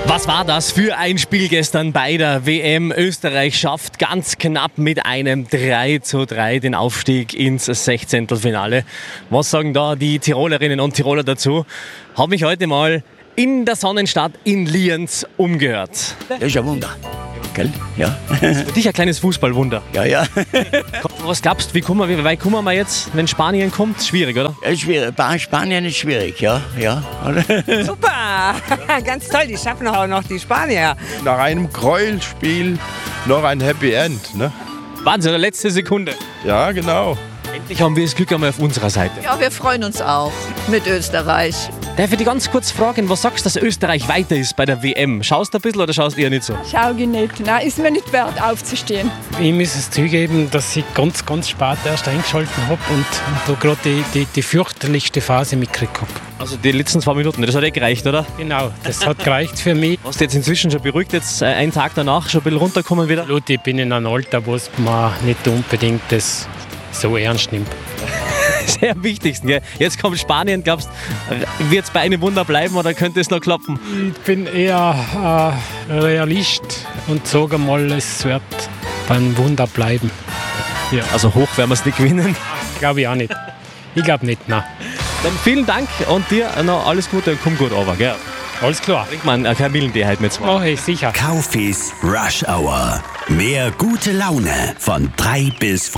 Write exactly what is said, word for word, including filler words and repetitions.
Was war das für ein Spiel gestern bei der W M? Österreich schafft ganz knapp mit einem drei zu drei den Aufstieg ins Sechzehntelfinale. Was sagen da die Tirolerinnen und Tiroler dazu? Habe mich heute mal in der Sonnenstadt in Lienz umgehört. Das ist ein Wunder, gell? Ja. Für dich ein kleines Fußballwunder. Ja, ja. Was glaubst du, wie, kommen wir, wie weit kommen wir jetzt, wenn Spanien kommt? Schwierig, oder? Ja, schwierig. Bei Spanien ist schwierig, ja. ja. Super, ganz toll, die schaffen auch noch die Spanier. Nach einem Gräuelspiel noch ein Happy End, ne? Wahnsinn, der letzte Sekunde. Ja, genau. Endlich haben wir das Glück einmal auf unserer Seite. Ja, wir freuen uns auch mit Österreich. Darf ich dich ganz kurz fragen, was sagst du, dass Österreich weiter ist bei der W M? Schaust du ein bisschen oder schaust du eher nicht so? Schau ich nicht. Nein, ist mir nicht wert, aufzustehen. Ich muss es zugeben, dass ich ganz, ganz spät erst eingeschaltet habe und da gerade die, die, die fürchterlichste Phase mitgekriegt habe. Also die letzten zwei Minuten, das hat eh gereicht, oder? Genau, das hat gereicht für mich. Hast du jetzt inzwischen schon beruhigt, jetzt äh, einen Tag danach schon ein bisschen runterkommen wieder? Absolut, ich bin in einem Alter, wo es man nicht unbedingt das so ernst nimmt. Sehr am wichtigsten, gell? Jetzt kommt Spanien, glaubst du, wird es bei einem Wunder bleiben oder könnte es noch klappen? Ich bin eher äh, Realist und sage mal, es wird beim Wunder bleiben. Ja. Also hoch werden wir es nicht gewinnen. Glaube ich auch nicht. Ich glaube nicht, nein. Dann vielen Dank und dir noch alles Gute und komm gut runter, gell? Alles klar. Trink mal einen Kamillentee heute mit zwei. Mach ich, sicher. Kaufis Rush Hour. Mehr gute Laune von drei bis